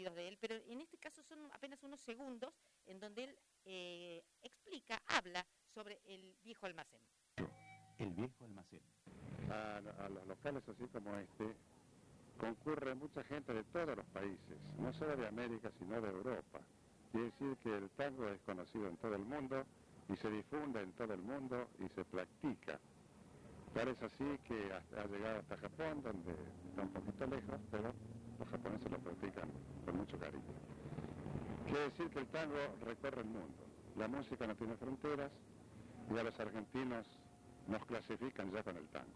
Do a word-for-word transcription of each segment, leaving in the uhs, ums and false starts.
conocidos de él, pero en este caso son apenas unos segundos en donde él eh, explica, habla sobre el viejo almacén. El viejo almacén. A, a los locales así como este concurre mucha gente de todos los países, no solo de América, sino de Europa. Quiere decir que el tango es conocido en todo el mundo y se difunde en todo el mundo y se practica. Tal es así que ha llegado hasta Japón, donde está un poquito lejos, pero los japoneses lo practican con mucho cariño. Quiere decir que el tango recorre el mundo. La música no tiene fronteras y a los argentinos nos clasifican ya con el tango.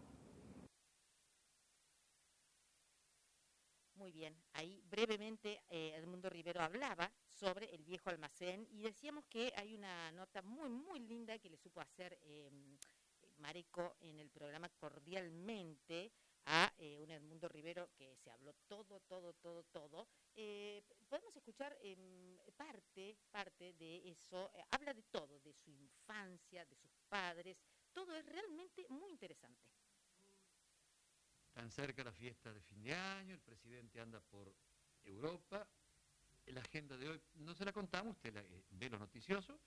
Muy bien, ahí brevemente eh, Edmundo Rivero hablaba sobre el viejo almacén y decíamos que hay una nota muy, muy linda que le supo hacer eh, Mareco en el programa Cordialmente a eh, un Edmundo Rivero que se habló todo, todo, todo, todo. Eh, podemos escuchar eh, parte, parte de eso, eh, habla de todo, de su infancia, de sus padres, todo es realmente muy interesante. Tan cerca la fiesta de fin de año, el presidente anda por Europa, la agenda de hoy no se la contamos, usted la, eh, ve lo noticioso,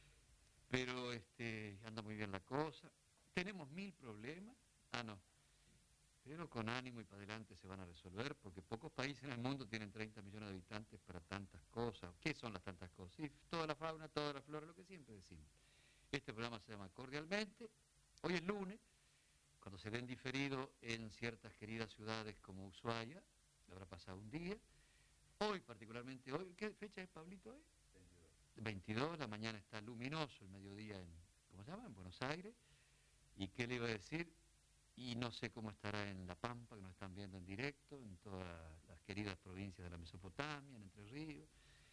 pero este, anda muy bien la cosa. Tenemos mil problemas, ah no, pero con ánimo y para adelante se van a resolver, porque pocos países en el mundo tienen treinta millones de habitantes para tantas cosas. ¿Qué son las tantas cosas? Sí, toda la fauna, toda la flora, lo que siempre decimos. Este programa se llama Cordialmente, hoy es lunes, cuando se ven diferido en ciertas queridas ciudades como Ushuaia, habrá pasado un día. Hoy, particularmente hoy, ¿qué fecha es, Pablito, hoy? veintidós. veintidós, la mañana está luminoso, el mediodía en, ¿cómo se llama?, en Buenos Aires. ¿Y qué le iba a decir? Y no sé cómo estará en La Pampa, que nos están viendo en directo, en todas las queridas provincias de la Mesopotamia, en Entre Ríos,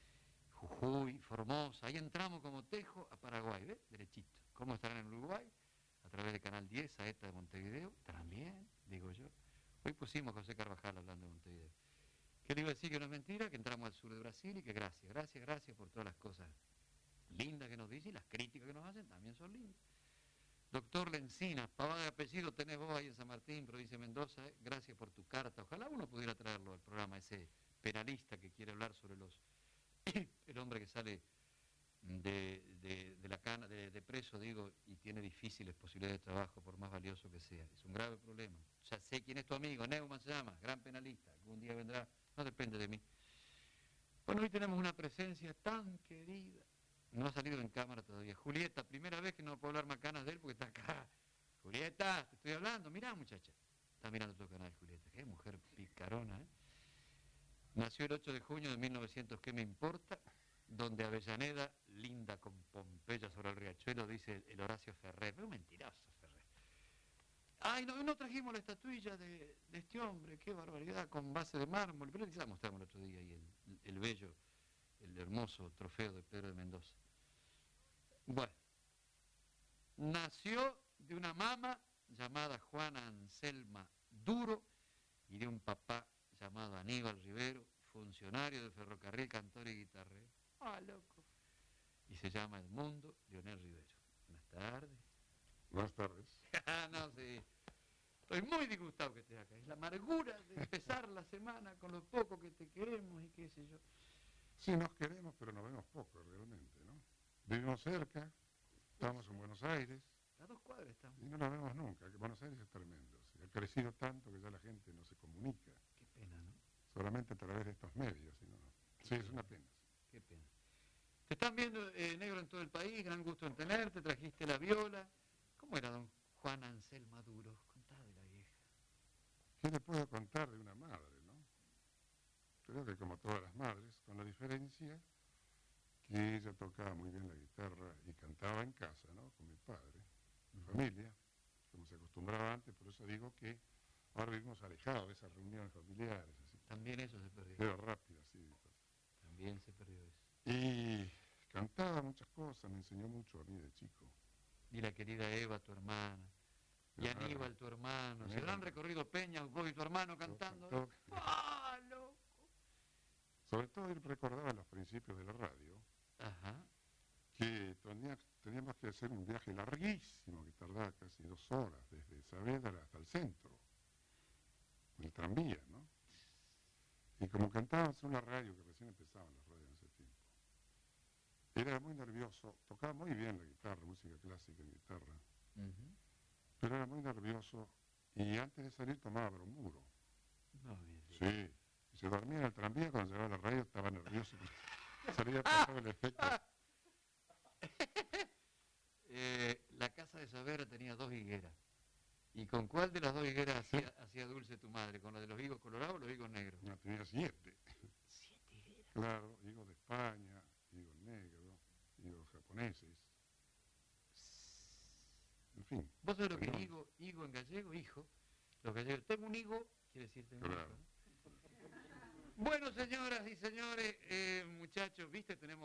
Jujuy, Formosa. Ahí entramos como tejo a Paraguay, ¿ves? Derechito. ¿Cómo estarán en Uruguay? A través de Canal diez, Saeta de Montevideo, también, digo yo. Hoy pusimos a José Carvajal hablando de Montevideo. ¿Qué le iba a decir? Que no es mentira, que entramos al sur de Brasil y que gracias, gracias, gracias por todas las cosas lindas que nos dicen y las críticas que nos hacen también son lindas. Doctor Lencinas, pavada de apellido tenés vos ahí en San Martín, provincia de Mendoza, ¿eh? Gracias por tu carta. Ojalá uno pudiera traerlo al programa, ese penalista que quiere hablar sobre los el hombre que sale De, de, de la cana, de, de preso, digo, y tiene difíciles posibilidades de trabajo, por más valioso que sea. Es un grave problema. Ya sé quién es tu amigo, Neumann se llama, gran penalista, algún día vendrá, no depende de mí. Bueno, hoy tenemos una presencia tan querida, no ha salido en cámara todavía. Julieta, primera vez que no puedo hablar macanas de él porque está acá. Julieta, te estoy hablando, mirá muchacha. Está mirando tu canal, Julieta, qué mujer picarona, ¿eh? Nació el ocho de junio de mil novecientos, ¿qué me importa? Donde Avellaneda, linda con Pompeya sobre el riachuelo, dice el Horacio Ferrer. Pero mentiroso, Ferrer. Ay, no, no trajimos la estatuilla de, de este hombre, qué barbaridad, con base de mármol. Pero ya mostramos el otro día ahí el, el bello, el hermoso trofeo de Pedro de Mendoza. Bueno, nació de una mamá llamada Juana Anselma Duro y de un papá llamado Aníbal Rivero, funcionario del ferrocarril, cantor y guitarrero. Ah, loco. Y se llama Edmundo Leonel Rivero. Buenas tardes. Buenas tardes. No, sí. Estoy muy disgustado que estés acá. Es la amargura de empezar la semana con lo poco que te queremos y qué sé yo. Sí, nos queremos, pero nos vemos poco realmente, ¿no? Vivimos cerca, estamos en Buenos Aires. A dos cuadras estamos. Y no nos vemos nunca, que Buenos Aires es tremendo. ¿Sí? Ha crecido tanto que ya la gente no se comunica. Qué pena, ¿no? Solamente a través de estos medios. ¿Sí? No, no. Sí, es una pena. Qué pena. Te están viendo, eh, negro, en todo el país, gran gusto en tenerte, trajiste la viola. ¿Cómo era don Juan Ansel Maduro? Contá de la vieja. ¿Qué le puedo contar de una madre, no? Creo que como todas las madres, con la diferencia que ella tocaba muy bien la guitarra y cantaba en casa, ¿no? Con mi padre, mi familia, como se acostumbraba antes, por eso digo que ahora vivimos alejados de esas reuniones familiares. Así. También eso se perdió. Pero rápido, sí. También se perdió eso. Y cantaba muchas cosas, me enseñó mucho a mí de chico. Y la querida Eva, tu hermana. Y Claro. Aníbal, tu hermano. Aníbal. ¿Se habrán recorrido peñas vos y tu hermano cantando? Todo- ¡Ah, loco! Sobre todo él recordaba los principios de la radio, Ajá. que tenía, teníamos que hacer un viaje larguísimo, que tardaba casi dos horas, desde Saavedra hasta el centro, el tranvía, ¿no? Y como cantábamos en una radio, que recién empezaban las radios en ese tiempo, era muy nervioso, tocaba muy bien la guitarra, música clásica en guitarra, Ujú. pero era muy nervioso y antes de salir tomaba bromuro. No, bien. Sí, y se dormía en el tranvía cuando llegaba a la radio, estaba nervioso, salía pasado el efecto. Eh, la casa de Saavedra tenía dos higueras. ¿Y con cuál de las dos higueras hacía, hacía dulce tu madre? ¿Con la de los higos colorados o los higos negros? No, tenía siete. Siete higueras. Claro, higos de España, higos negros, higos japoneses. En fin. ¿Vos sabés lo que es Perdón. higo? Higo en gallego, hijo. Los gallegos, tengo un higo, quiere decir tengo un hijo, Claro. ¿no? Bueno, señoras y señores, eh, muchachos, viste, tenemos...